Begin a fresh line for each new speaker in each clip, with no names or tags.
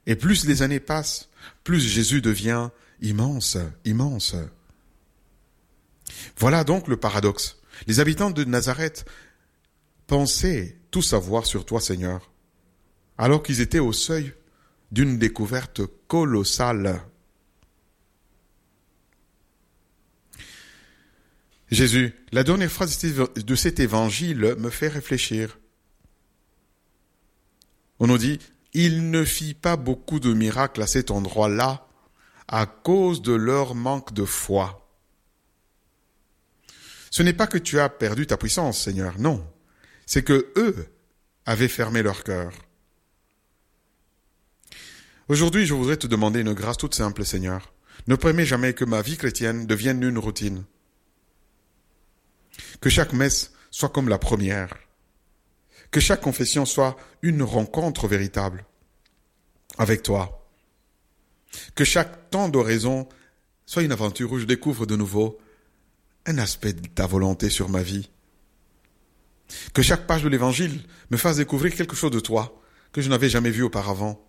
Et plus les années passent, plus Jésus devient immense, immense. Voilà donc le paradoxe. Les habitants de Nazareth pensaient tout savoir sur toi, Seigneur, alors qu'ils étaient au seuil d'une découverte colossale. Jésus, la dernière phrase de cet évangile me fait réfléchir. On nous dit, il ne fit pas beaucoup de miracles à cet endroit-là à cause de leur manque de foi. Ce n'est pas que tu as perdu ta puissance, Seigneur, non. C'est que eux avaient fermé leur cœur. Aujourd'hui, je voudrais te demander une grâce toute simple, Seigneur. Ne permets jamais que ma vie chrétienne devienne une routine. Que chaque messe soit comme la première. Que chaque confession soit une rencontre véritable avec toi. Que chaque temps d'oraison soit une aventure où je découvre de nouveau un aspect de ta volonté sur ma vie. Que chaque page de l'Évangile me fasse découvrir quelque chose de toi que je n'avais jamais vu auparavant.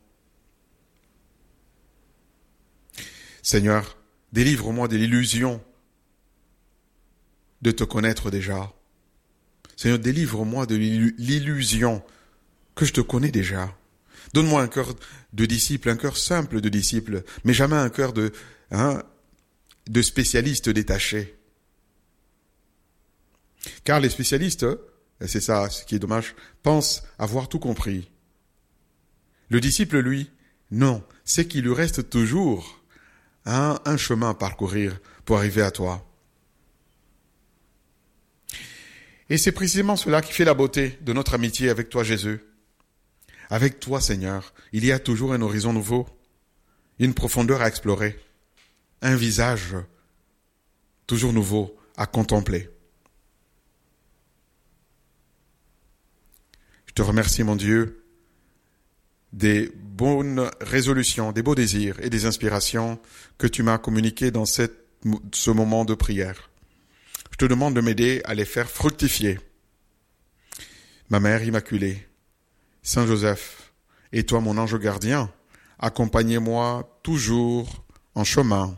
Seigneur, délivre-moi de l'illusion de te connaître déjà. Seigneur, délivre-moi de l'illusion que je te connais déjà. Donne-moi un cœur de disciple, un cœur simple de disciple, mais jamais un cœur de spécialiste détaché. Car les spécialistes, et c'est ça ce qui est dommage, pensent avoir tout compris. Le disciple, lui, non, c'est qu'il lui reste toujours un chemin à parcourir pour arriver à toi. Et c'est précisément cela qui fait la beauté de notre amitié avec toi, Jésus. Avec toi, Seigneur, il y a toujours un horizon nouveau, une profondeur à explorer, un visage toujours nouveau à contempler. Je te remercie, mon Dieu, des bonnes résolutions, des beaux désirs et des inspirations que tu m'as communiquées dans ce moment de prière. Je te demande de m'aider à les faire fructifier. Ma Mère Immaculée, Saint Joseph, et toi mon ange gardien, accompagnez-moi toujours en chemin.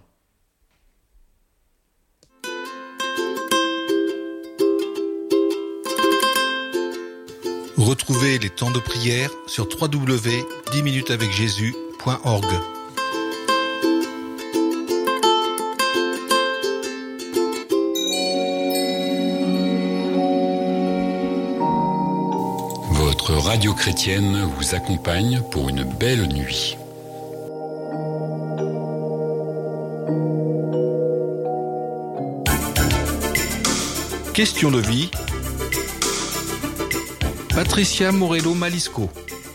Retrouvez les temps de prière sur www.10minutesavecjésus.org.
Votre radio chrétienne vous accompagne pour une belle nuit.
Question de vie. Patricia Morello Malisco.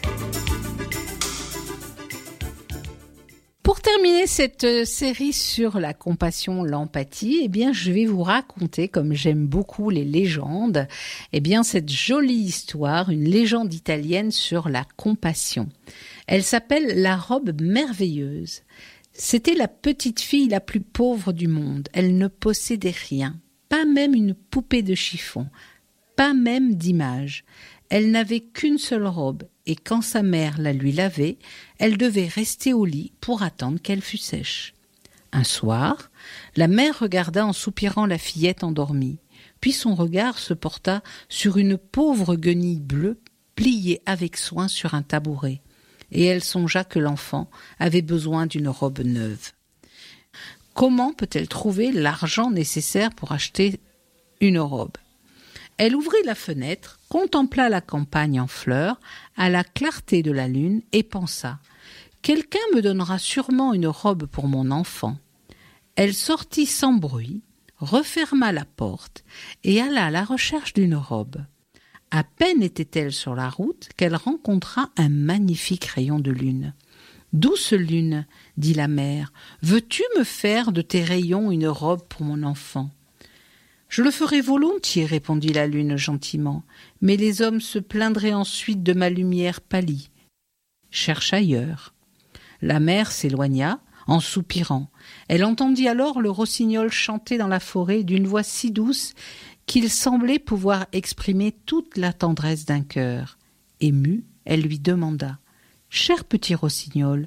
Pour terminer cette série sur la compassion, l'empathie, je vais vous raconter, comme j'aime beaucoup les légendes, cette jolie histoire, une légende italienne sur la compassion. Elle s'appelle La robe merveilleuse. C'était la petite fille la plus pauvre du monde. Elle ne possédait rien, pas même une poupée de chiffon, pas même d'image. Elle n'avait qu'une seule robe, et quand sa mère la lui lavait, elle devait rester au lit pour attendre qu'elle fût sèche. Un soir, la mère regarda en soupirant la fillette endormie, puis son regard se porta sur une pauvre guenille bleue pliée avec soin sur un tabouret, et elle songea que l'enfant avait besoin d'une robe neuve. Comment peut-elle trouver l'argent nécessaire pour acheter une robe ? Elle ouvrit la fenêtre, contempla la campagne en fleurs, à la clarté de la lune, et pensa « Quelqu'un me donnera sûrement une robe pour mon enfant. » Elle sortit sans bruit, referma la porte et alla à la recherche d'une robe. À peine était-elle sur la route qu'elle rencontra un magnifique rayon de lune. « Douce lune, dit la mère, veux-tu me faire de tes rayons une robe pour mon enfant ?» « Je le ferai volontiers, répondit la lune gentiment, mais les hommes se plaindraient ensuite de ma lumière pâlie. Cherche ailleurs. » La mère s'éloigna, en soupirant. Elle entendit alors le rossignol chanter dans la forêt d'une voix si douce qu'il semblait pouvoir exprimer toute la tendresse d'un cœur. Émue, elle lui demanda « Cher petit rossignol,